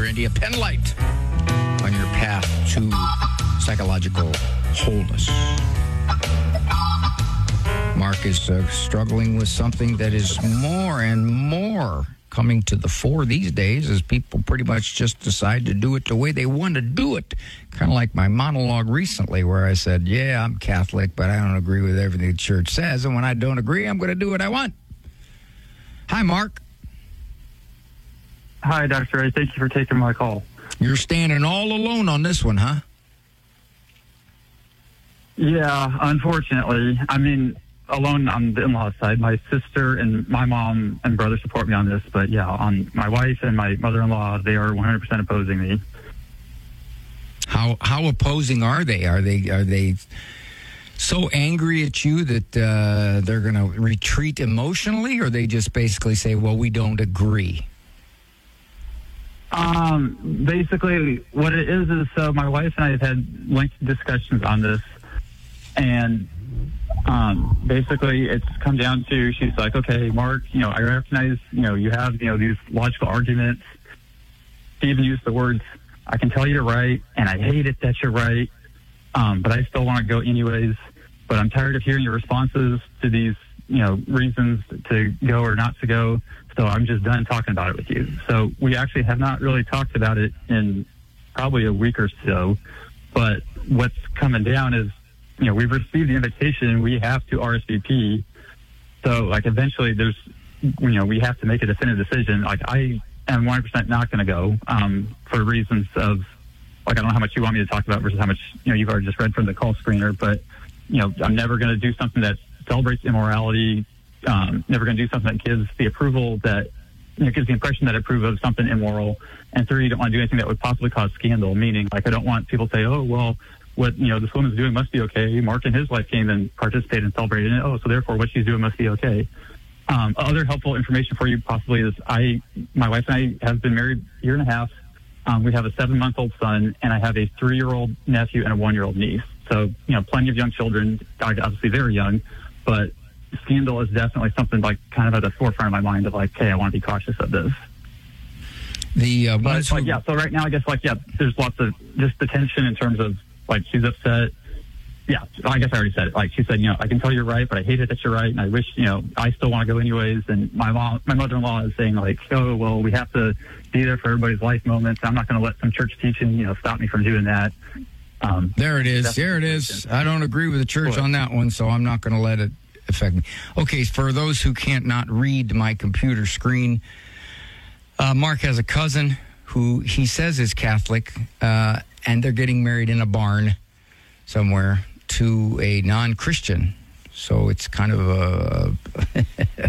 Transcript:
India. Penlight on your path to psychological wholeness. Mark is struggling with something that is more and more coming to the fore these days as people pretty much just decide to do it the way they want to do it. Kind of like my monologue recently where I said, yeah, I'm Catholic, but I don't agree with everything the church says. And when I don't agree, I'm going to do what I want. Hi, Mark. Hi, Dr. Ray. Thank you for taking my call. You're standing all alone on this one, huh? Yeah, unfortunately. I mean, alone on the in-law side. My sister and my mom and brother support me on this, but yeah, on my wife and my mother-in-law, they are 100% opposing me. How opposing are they? Are they so angry at you that they're going to retreat emotionally, or they just basically say, well, we don't agree? Basically, what it is so my wife and I have had lengthy discussions on this, and basically it's come down to, she's like, okay, Mark, I recognize, you have, these logical arguments. She even used the words, I can tell you're right, and I hate it that you're right, but I still want to go anyways. But I'm tired of hearing your responses to these, reasons to go or not to go. So I'm just done talking about it with you. So we actually have not really talked about it in probably a week or so. But what's coming down is, we've received the invitation. We have to RSVP. So, eventually there's, we have to make a definitive decision. I am 100% not going to go for reasons of, I don't know how much you want me to talk about versus how much, you've already just read from the call screener. But, I'm never going to do something that celebrates immorality, never going to do something that gives the approval that, gives the impression that I approve of something immoral. And three, don't want to do anything that would possibly cause scandal, meaning, I don't want people to say, oh, well, what, this woman's doing must be okay. Mark and his wife came and participated and celebrated in it. Oh, so therefore what she's doing must be okay. Other helpful information for you possibly is my wife and I have been married a year and a half. We have a 7-month-old son, and I have a 3-year-old nephew and a 1-year-old niece. So, plenty of young children, obviously very young, but scandal is definitely something kind of at the forefront of my mind of hey, I want to be cautious of this. So right now, I guess there's lots of just the tension in terms of she's upset. Yeah, I guess I already said it. She said, I can tell you're right, but I hate it that you're right, and I wish, I still want to go anyways. And my mother-in-law is saying oh, well, we have to be there for everybody's life moments. I'm not going to let some church teaching, stop me from doing that. There it is. There it is. I don't agree with the church on that one, so I'm not going to let it affect me. Okay, for those who can't not read my computer screen, Mark has a cousin who he says is Catholic, and they're getting married in a barn somewhere to a non-Christian. So it's kind of a